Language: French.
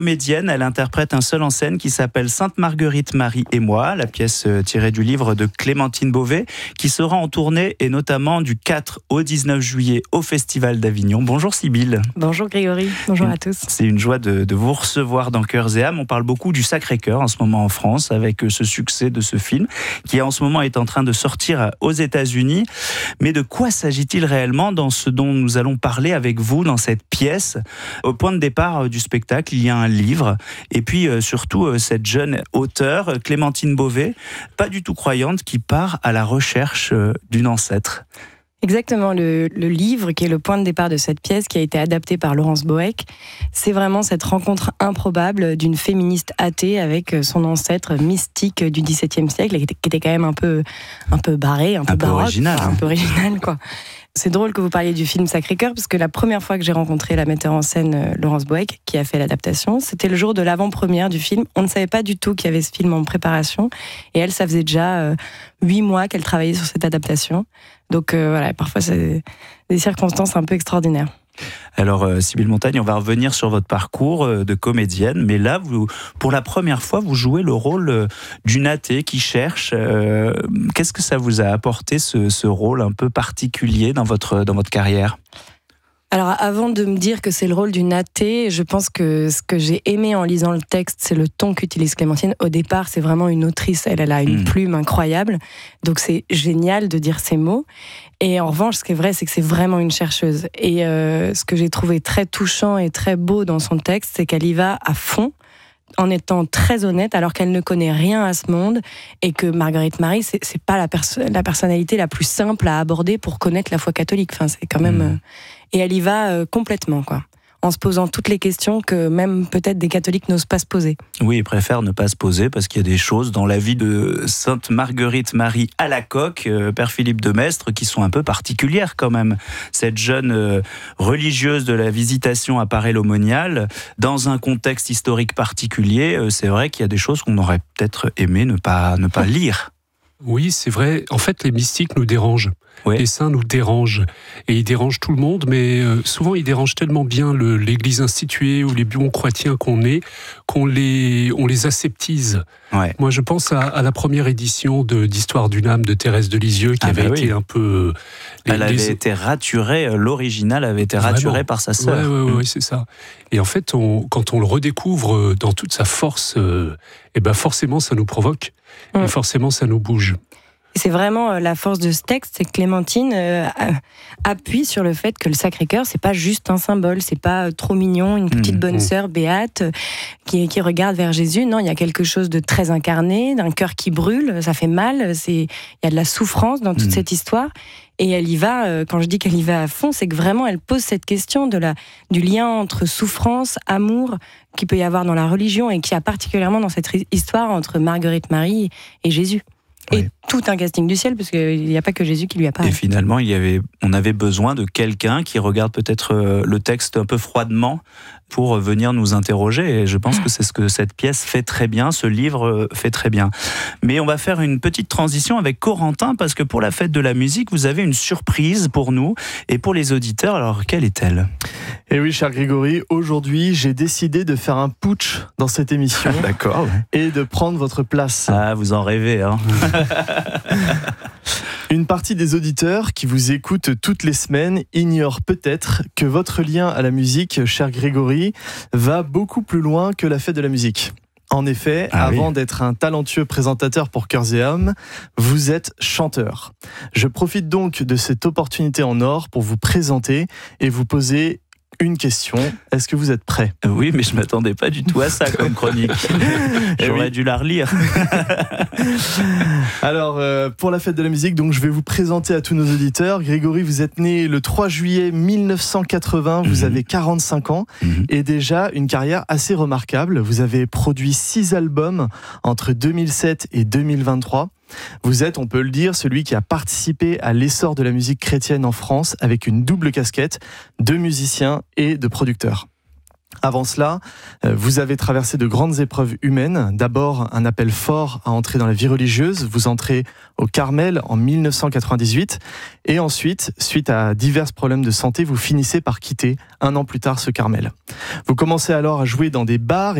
Comédienne, elle interprète un seul en scène qui s'appelle Sainte Marguerite Marie et moi, la pièce tirée du livre de Clémentine Beauvais, qui sera en tournée et notamment du 4 au 19 juillet au Festival d'Avignon. Bonjour Sybille. Bonjour Grégory, bonjour à tous. C'est une joie de vous recevoir dans Cœurs et âmes. On parle beaucoup du Sacré-Cœur en ce moment en France avec ce succès de ce film qui en ce moment est en train de sortir aux États-Unis. Mais de quoi s'agit-il réellement dans ce dont nous allons parler avec vous dans cette pièce? Au point de départ du spectacle, il y a un livre et puis surtout cette jeune auteure, Clémentine Beauvais, pas du tout croyante, qui part à la recherche d'une ancêtre. Exactement, le livre qui est le point de départ de cette pièce qui a été adapté par Laurence Boeck, c'est vraiment cette rencontre improbable d'une féministe athée avec son ancêtre mystique du XVIIe siècle qui était quand même un peu barré, un peu baroque, original, un peu original quoi. C'est drôle que vous parliez du film Sacré-Cœur parce que la première fois que j'ai rencontré la metteur en scène Laurence Boeck qui a fait l'adaptation, c'était le jour de l'avant-première du film. On ne savait pas du tout qu'il y avait ce film en préparation et elle, ça faisait déjà 8 mois qu'elle travaillait sur cette adaptation. Donc voilà, parfois c'est des circonstances un peu extraordinaires. Alors Sybille Montagne, on va revenir sur votre parcours de comédienne, mais là, vous, pour la première fois, vous jouez le rôle d'une athée qui cherche. Qu'est-ce que ça vous a apporté, ce rôle un peu particulier dans votre carrière ? Alors avant de me dire que c'est le rôle d'une athée, je pense que ce que j'ai aimé en lisant le texte, c'est le ton qu'utilise Clémentine. Au départ, c'est vraiment une autrice, elle a une plume incroyable, donc c'est génial de dire ces mots. Et en revanche, ce qui est vrai, c'est que c'est vraiment une chercheuse. Et ce que j'ai trouvé très touchant et très beau dans son texte, c'est qu'elle y va à fond, en étant très honnête, alors qu'elle ne connaît rien à ce monde, et que Marguerite Marie, c'est pas la personnalité la plus simple à aborder pour connaître la foi catholique. Enfin, c'est quand même... Et elle y va complètement, quoi. En se posant toutes les questions que même peut-être des catholiques n'osent pas se poser. Oui, ils préfèrent ne pas se poser parce qu'il y a des choses dans la vie de Sainte Marguerite Marie Alacoque, Père Philippe de Maistre, qui sont un peu particulières quand même. Cette jeune religieuse de la Visitation à Paray-l'Aumonial, dans un contexte historique particulier, c'est vrai qu'il y a des choses qu'on aurait peut-être aimé ne pas lire. Oui, c'est vrai. En fait, les mystiques nous dérangent. Oui. Les saints nous dérangent. Et ils dérangent tout le monde, mais souvent ils dérangent tellement bien l'Église instituée ou les bons chrétiens qu'on est, on les aseptise. Ouais. Moi, je pense à la première édition d'Histoire d'une âme de Thérèse de Lisieux, qui avait été un peu... Elle avait été raturée, l'original avait été raturé par sa sœur. Oui, c'est ça. Et en fait, quand on le redécouvre dans toute sa force, forcément, ça nous provoque. Et forcément, ça nous bouge. C'est vraiment la force de ce texte, c'est que Clémentine appuie sur le fait que le Sacré-Cœur, c'est pas juste un symbole, c'est pas trop mignon, une petite bonne sœur béate qui regarde vers Jésus. Non, il y a quelque chose de très incarné, d'un cœur qui brûle, ça fait mal, il y a de la souffrance dans toute cette histoire. Et elle y va, quand je dis qu'elle y va à fond, c'est que vraiment elle pose cette question du lien entre souffrance, amour, qu'il peut y avoir dans la religion et qu'il y a particulièrement dans cette histoire entre Marguerite Marie et Jésus. Et tout un casting du ciel, parce qu'il n'y a pas que Jésus qui lui apparaît. Et finalement, on avait besoin de quelqu'un qui regarde peut-être le texte un peu froidement pour venir nous interroger. Et je pense que c'est ce que cette pièce fait très bien, ce livre fait très bien. Mais on va faire une petite transition avec Corentin, parce que pour la fête de la musique, vous avez une surprise pour nous et pour les auditeurs. Alors, quelle est-elle ? Eh oui, cher Grégory, aujourd'hui, j'ai décidé de faire un putsch dans cette émission. D'accord. Et de prendre votre place. Ah, vous en rêvez, hein. Une partie des auditeurs qui vous écoutent toutes les semaines ignore peut-être que votre lien à la musique, cher Grégory, va beaucoup plus loin que la fête de la musique. En effet, avant d'être un talentueux présentateur pour Cœurs et âmes, vous êtes chanteur. Je profite donc de cette opportunité en or pour vous présenter et vous poser une question. Est-ce que vous êtes prêt ? Oui, mais je ne m'attendais pas du tout à ça comme chronique. J'aurais dû la relire. Alors, pour la fête de la musique, donc, je vais vous présenter à tous nos auditeurs. Grégory, vous êtes né le 3 juillet 1980, vous avez 45 ans et déjà une carrière assez remarquable. Vous avez produit 6 albums entre 2007 et 2023. Vous êtes, on peut le dire, celui qui a participé à l'essor de la musique chrétienne en France avec une double casquette de musicien et de producteur. Avant cela, vous avez traversé de grandes épreuves humaines. D'abord, un appel fort à entrer dans la vie religieuse. Vous entrez au Carmel en 1998. Et ensuite, suite à divers problèmes de santé, vous finissez par quitter 1 an plus tard ce Carmel. Vous commencez alors à jouer dans des bars